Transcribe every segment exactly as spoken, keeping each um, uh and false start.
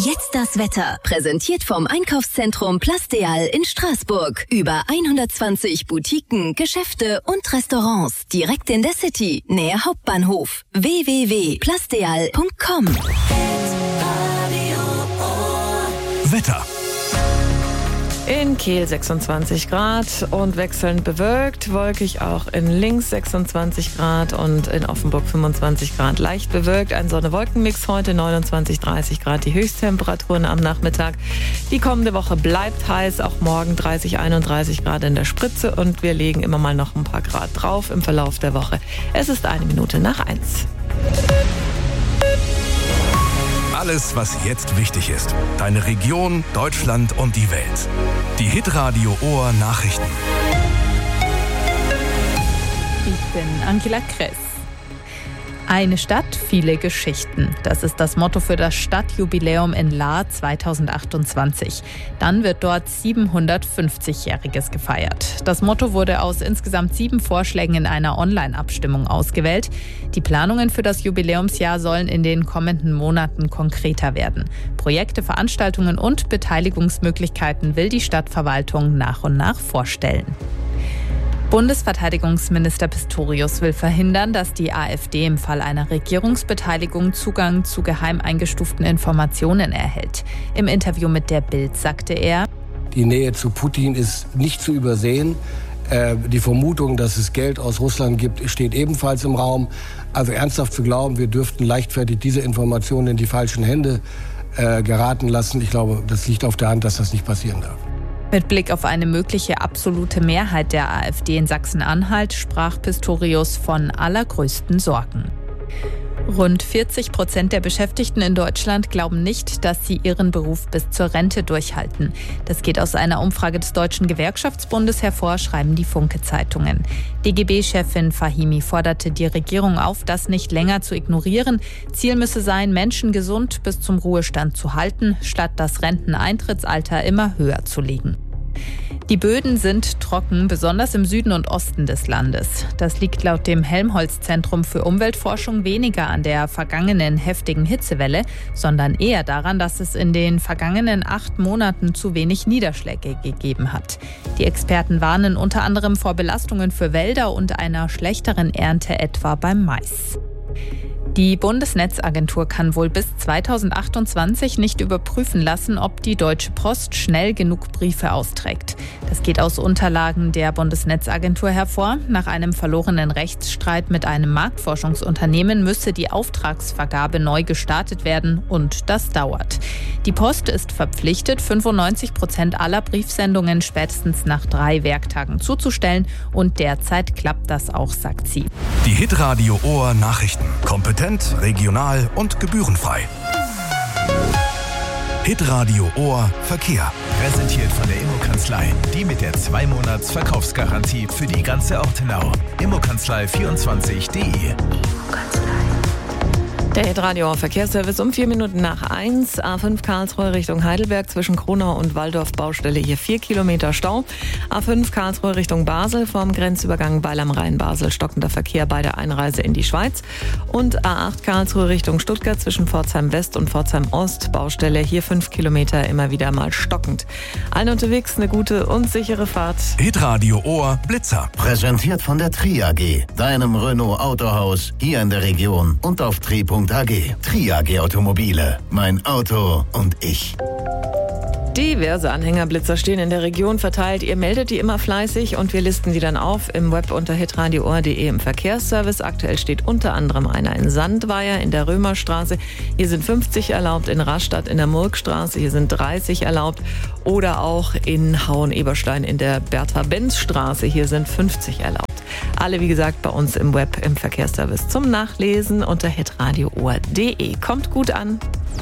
Jetzt das Wetter. Präsentiert vom Einkaufszentrum Plasteal in Straßburg. Über hundertzwanzig Boutiquen, Geschäfte und Restaurants. Direkt in der City, nähe Hauptbahnhof. w w w punkt plasteal punkt com. Wetter. In Kehl sechsundzwanzig Grad und wechselnd bewölkt, wolkig auch in Linz sechsundzwanzig Grad und in Offenburg fünfundzwanzig Grad leicht bewölkt. Ein Sonne-Wolken-Mix heute, neunundzwanzig, dreißig Grad die Höchsttemperaturen am Nachmittag. Die kommende Woche bleibt heiß, auch morgen dreißig, einunddreißig Grad in der Spitze und wir legen immer mal noch ein paar Grad drauf im Verlauf der Woche. Es ist eine Minute nach eins. Alles, was jetzt wichtig ist. Deine Region, Deutschland und die Welt. Die Hitradio Ohr Nachrichten. Ich bin Angela Kress. Eine Stadt, viele Geschichten. Das ist das Motto für das Stadtjubiläum in Lahr zweitausendachtundzwanzig. Dann wird dort siebenhundertfünfzigjähriges gefeiert. Das Motto wurde aus insgesamt sieben Vorschlägen in einer Online-Abstimmung ausgewählt. Die Planungen für das Jubiläumsjahr sollen in den kommenden Monaten konkreter werden. Projekte, Veranstaltungen und Beteiligungsmöglichkeiten will die Stadtverwaltung nach und nach vorstellen. Bundesverteidigungsminister Pistorius will verhindern, dass die AfD im Fall einer Regierungsbeteiligung Zugang zu geheim eingestuften Informationen erhält. Im Interview mit der Bild sagte er: Die Nähe zu Putin ist nicht zu übersehen. Äh, die Vermutung, dass es Geld aus Russland gibt, steht ebenfalls im Raum. Also ernsthaft zu glauben, wir dürften leichtfertig diese Informationen in die falschen Hände äh, geraten lassen, ich glaube, das liegt auf der Hand, dass das nicht passieren darf. Mit Blick auf eine mögliche absolute Mehrheit der AfD in Sachsen-Anhalt sprach Pistorius von allergrößten Sorgen. Rund vierzig Prozent der Beschäftigten in Deutschland glauben nicht, dass sie ihren Beruf bis zur Rente durchhalten. Das geht aus einer Umfrage des Deutschen Gewerkschaftsbundes hervor, schreiben die Funke-Zeitungen. D G B-Chefin Fahimi forderte die Regierung auf, das nicht länger zu ignorieren. Ziel müsse sein, Menschen gesund bis zum Ruhestand zu halten, statt das Renteneintrittsalter immer höher zu legen. Die Böden sind trocken, besonders im Süden und Osten des Landes. Das liegt laut dem Helmholtz-Zentrum für Umweltforschung weniger an der vergangenen heftigen Hitzewelle, sondern eher daran, dass es in den vergangenen acht Monaten zu wenig Niederschläge gegeben hat. Die Experten warnen unter anderem vor Belastungen für Wälder und einer schlechteren Ernte etwa beim Mais. Die Bundesnetzagentur kann wohl bis zweitausendachtundzwanzig nicht überprüfen lassen, ob die Deutsche Post schnell genug Briefe austrägt. Das geht aus Unterlagen der Bundesnetzagentur hervor. Nach einem verlorenen Rechtsstreit mit einem Marktforschungsunternehmen müsse die Auftragsvergabe neu gestartet werden und das dauert. Die Post ist verpflichtet, fünfundneunzig Prozent aller Briefsendungen spätestens nach drei Werktagen zuzustellen und derzeit klappt das auch, sagt sie. Die Hitradio Ohr Nachrichten. Kompetent, regional und gebührenfrei. Hitradio Ohr Verkehr. Präsentiert von der Immokanzlei. Die mit der zwei Monats Verkaufsgarantie für die ganze Ortenau. immokanzlei vierundzwanzig punkt de. Der Hitradio Verkehrsservice um vier Minuten nach eins. A fünf Karlsruhe Richtung Heidelberg zwischen Kronau und Walldorf Baustelle hier vier Kilometer Stau. A fünf Karlsruhe Richtung Basel vorm Grenzübergang Beil am Rhein Basel stockender Verkehr bei der Einreise in die Schweiz. Und A acht Karlsruhe Richtung Stuttgart zwischen Pforzheim West und Pforzheim Ost Baustelle hier fünf Kilometer immer wieder mal stockend. Allen unterwegs eine gute und sichere Fahrt. Hitradio Ohr Blitzer. Präsentiert von der Tri A G, deinem Renault Autohaus hier in der Region und auf tri punkt a g. Tri A G Automobile. Mein Auto und ich. Diverse Anhängerblitzer stehen in der Region verteilt. Ihr meldet die immer fleißig und wir listen die dann auf im Web unter hitradio ohr punkt de im Verkehrsservice. Aktuell steht unter anderem einer in Sandweier in der Römerstraße. Hier sind fünfzig erlaubt, in Rastatt in der Murgstraße. Hier sind dreißig erlaubt. Oder auch in Hauen-Eberstein in der Bertha-Benz-Straße. Hier sind fünfzig erlaubt. Alle, wie gesagt, bei uns im Web im Verkehrsservice zum Nachlesen unter hitradio ohr punkt de. Kommt gut an.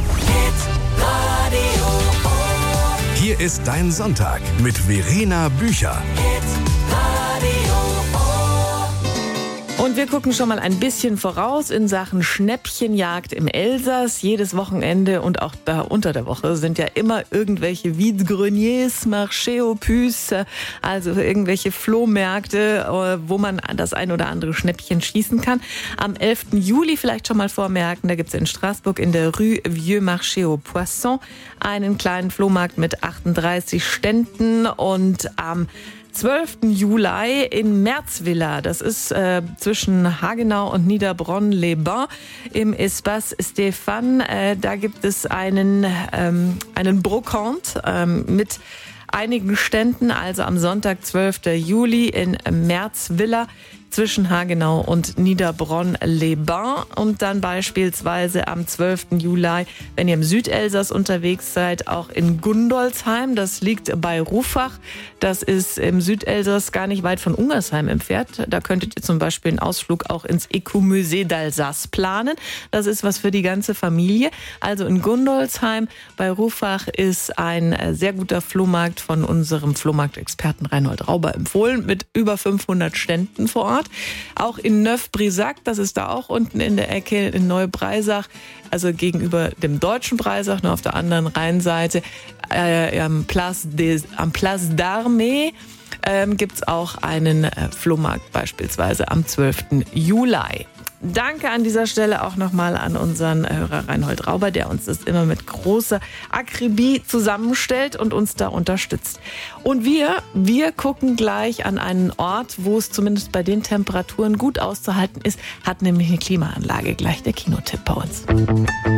Hier ist dein Sonntag mit Verena Bücher. Und wir gucken schon mal ein bisschen voraus in Sachen Schnäppchenjagd im Elsass. Jedes Wochenende und auch da unter der Woche sind ja immer irgendwelche Vide-Greniers, Marché aux Puces, also irgendwelche Flohmärkte, wo man das ein oder andere Schnäppchen schießen kann. Am elften Juli vielleicht schon mal vormerken, da gibt es in Straßburg in der Rue Vieux Marché aux Poissons einen kleinen Flohmarkt mit achtunddreißig Ständen und am zwölften Juli in Märzvilla, das ist äh, zwischen Hagenau und Niederbronn-les-Bains im Espace Stéphane. Äh, da gibt es einen, ähm, einen Brocante ähm, mit einigen Ständen, also am Sonntag, zwölften Juli in Märzvilla zwischen Hagenau und Niederbronn-les-Bains und dann beispielsweise am zwölften Juli, wenn ihr im Südelsass unterwegs seid, auch in Gundolsheim. Das liegt bei Rufach. Das ist im Südelsass gar nicht weit von Ungersheim entfernt. Da könntet ihr zum Beispiel einen Ausflug auch ins Ecomusée d'Alsace planen. Das ist was für die ganze Familie. Also in Gundolsheim bei Rufach ist ein sehr guter Flohmarkt von unserem Flohmarktexperten Reinhold Rauber empfohlen mit über fünfhundert Ständen vor Ort. Auch in Neuf-Brisach, das ist da auch unten in der Ecke in Neubreisach, also gegenüber dem deutschen Breisach, nur auf der anderen Rheinseite, äh, am Place des, am Place d'Armée ähm, gibt es auch einen äh, Flohmarkt beispielsweise am zwölften Juli. Danke an dieser Stelle auch nochmal an unseren Hörer Reinhold Rauber, der uns das immer mit großer Akribie zusammenstellt und uns da unterstützt. Und wir, wir gucken gleich an einen Ort, wo es zumindest bei den Temperaturen gut auszuhalten ist, hat nämlich eine Klimaanlage. Gleich der Kinotipp bei uns.